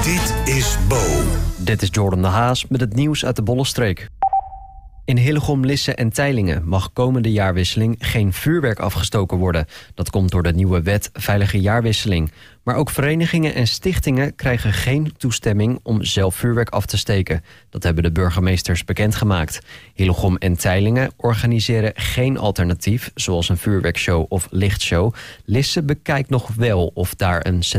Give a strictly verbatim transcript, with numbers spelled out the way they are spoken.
Dit is Bo. Dit is Jordan de Haas met het nieuws uit de Bollenstreek. In Hillegom, Lisse en Teylingen mag komende jaarwisseling geen vuurwerk afgestoken worden. Dat komt door de nieuwe wet Veilige Jaarwisseling. Maar ook verenigingen en stichtingen krijgen geen toestemming om zelf vuurwerk af te steken. Dat hebben de burgemeesters bekendgemaakt. Hillegom en Teylingen organiseren geen alternatief, zoals een vuurwerkshow of lichtshow. Lisse bekijkt nog wel of daar een